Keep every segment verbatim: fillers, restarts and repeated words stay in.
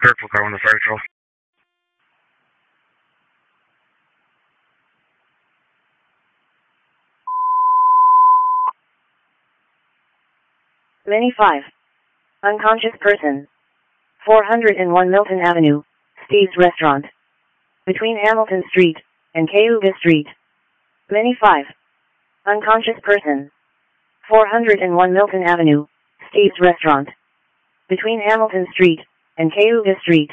Kirkville car on the fire patrol. Mini five. Unconscious person. four hundred one Milton Avenue, Steve's Restaurant. Between Hamilton Street and Cayuga Street. Mini five. Unconscious person. four hundred one Milton Avenue, Steve's Restaurant. Between Hamilton Street and Cayuga Street.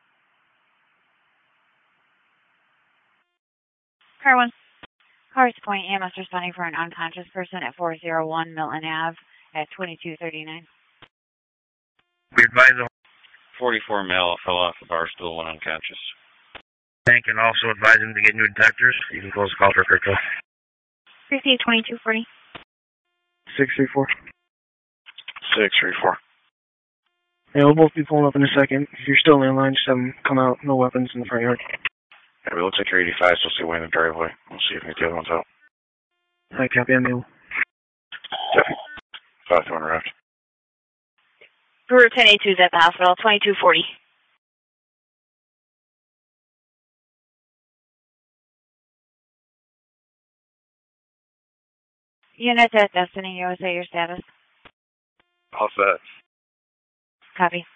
Car one. Cars Point E M S responding for an unconscious person at four oh one Milton Ave at twenty-two thirty-nine. We advise the forty-four male fell off the bar stool when unconscious. bank and also advise them to get new detectors. You can close the call for Kirkville. Receive twenty-two forty. six three four. six three four. Yeah, we'll both be pulling up in a second. If you're still in line, just have them come out. No weapons in the front yard. Yeah, it looks like you're eighty-five, so stay away in the driveway. We'll see if we can get the other ones out. I copy on the five two one arrived. Brewer ten eighty-two is at the hospital, twenty-two forty. Units at Destiny, U S A, your status? All set. Copy.